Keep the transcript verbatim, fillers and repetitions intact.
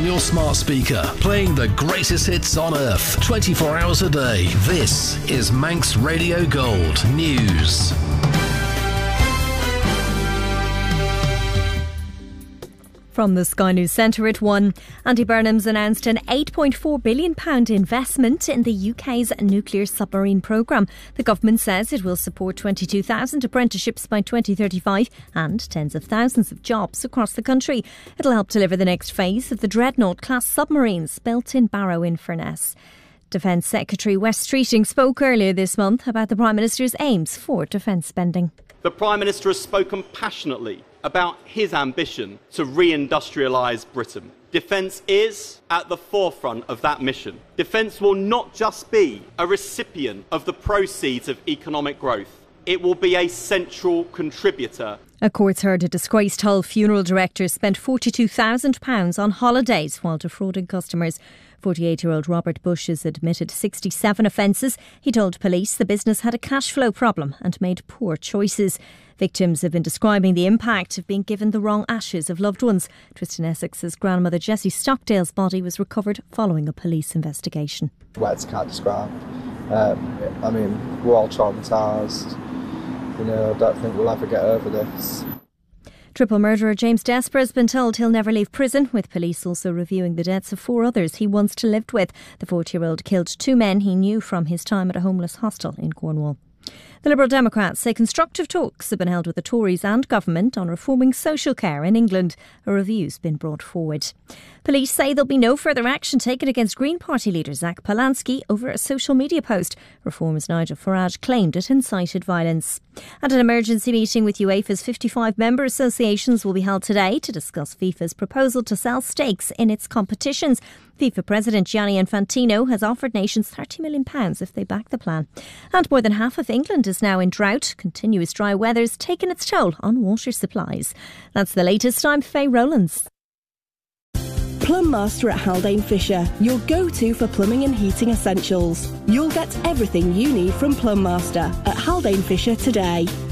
your smart speaker, playing the greatest hits on earth, twenty-four hours a day. This is Manx Radio Gold News. From the Sky News Centre at one, Andy Burnham's announced an eight point four billion pounds investment in the U K's nuclear submarine programme. The government says it will support twenty-two thousand apprenticeships by twenty thirty-five and tens of thousands of jobs across the country. It'll help deliver the next phase of the Dreadnought-class submarines built in Barrow-in-Furness. Defence Secretary Wes Streeting spoke earlier this month about the Prime Minister's aims for defence spending. The Prime Minister has spoken passionately about his ambition to re-industrialise Britain. Defence is at the forefront of that mission. Defence will not just be a recipient of the proceeds of economic growth. It will be a central contributor. A court's heard a disgraced Hull funeral director spent forty-two thousand pounds on holidays while defrauding customers. forty-eight-year-old Robert Bush has admitted sixty-seven offences. He told police the business had a cash flow problem and made poor choices. Victims have been describing the impact of being given the wrong ashes of loved ones. Tristan Essex's grandmother Jessie Stockdale's body was recovered following a police investigation. Words can't describe. Um, I mean, we're all traumatised. You know, I don't think we'll ever get over this. Triple murderer James Desper has been told he'll never leave prison, with police also reviewing the deaths of four others he once lived with. The forty-year-old killed two men he knew from his time at a homeless hostel in Cornwall. The Liberal Democrats say constructive talks have been held with the Tories and government on reforming social care in England. A review's been brought forward. Police say there'll be no further action taken against Green Party leader Zach Polanski over a social media post. Reformers Nigel Farage claimed it incited violence. And an emergency meeting with UEFA's fifty-five member associations will be held today to discuss FIFA's proposal to sell stakes in its competitions. FIFA President Gianni Infantino has offered nations thirty million pounds if they back the plan. And more than half of England is now in drought. Continuous dry weather's taken its toll on water supplies. That's the latest. I'm Faye Rowlands. Plum Master at Haldane Fisher, your go-to for plumbing and heating essentials. You'll get everything you need from Plum Master at Haldane Fisher today.